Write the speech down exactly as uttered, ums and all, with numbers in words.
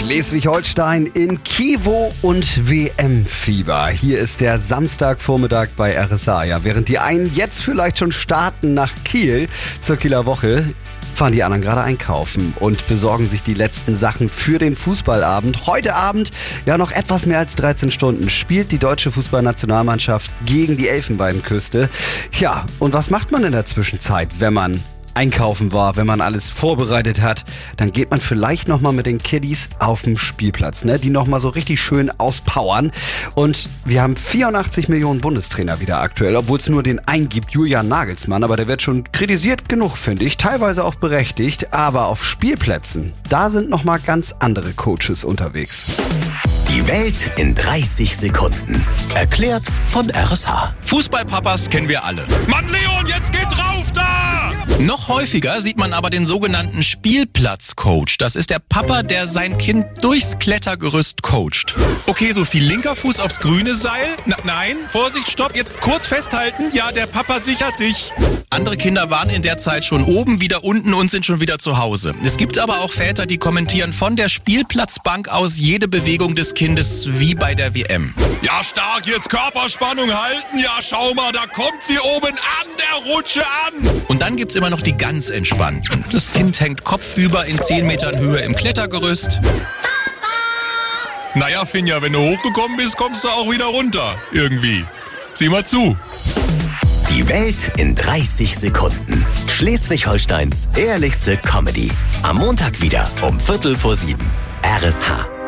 Schleswig-Holstein in Kivo und W M-Fieber. Hier ist der Samstagvormittag bei R S A. Ja, während die einen jetzt vielleicht schon starten nach Kiel zur Kieler Woche, fahren die anderen gerade einkaufen und besorgen sich die letzten Sachen für den Fußballabend. Heute Abend, ja noch etwas mehr als dreizehn Stunden, spielt die deutsche Fußballnationalmannschaft gegen die Elfenbeinküste. Tja, und was macht man in der Zwischenzeit, wenn man einkaufen war, wenn man alles vorbereitet hat? Dann geht man vielleicht nochmal mit den Kiddies auf den Spielplatz, ne? Die nochmal so richtig schön auspowern. Und wir haben vierundachtzig Millionen Bundestrainer wieder aktuell, obwohl es nur den einen gibt, Julian Nagelsmann. Aber der wird schon kritisiert genug, finde ich. Teilweise auch berechtigt. Aber auf Spielplätzen, da sind nochmal ganz andere Coaches unterwegs. Die Welt in dreißig Sekunden. Erklärt von R S H. Fußballpapas kennen wir alle. Mann, Leon, jetzt geht drauf da! Noch häufiger sieht man aber den sogenannten Spielplatzcoach. Das ist der Papa, der sein Kind durchs Klettergerüst coacht. Okay, Sophie, linker Fuß aufs grüne Seil. Na, nein, Vorsicht, stopp, jetzt kurz festhalten. Ja, der Papa sichert dich. Andere Kinder waren in der Zeit schon oben, wieder unten und sind schon wieder zu Hause. Es gibt aber auch Väter, die kommentieren von der Spielplatzbank aus jede Bewegung des Kindes wie bei der W M. Ja, stark, jetzt Körperspannung halten. Ja, schau mal, da kommt sie oben an der Rutsche an. Und dann gibt's immer noch die ganz Entspannten. Das Kind hängt kopfüber in zehn Metern Höhe im Klettergerüst. Naja, Finja, wenn du hochgekommen bist, kommst du auch wieder runter. Irgendwie. Sieh mal zu. Die Welt in dreißig Sekunden. Schleswig-Holsteins ehrlichste Comedy. Am Montag wieder um Viertel vor sieben. R S H.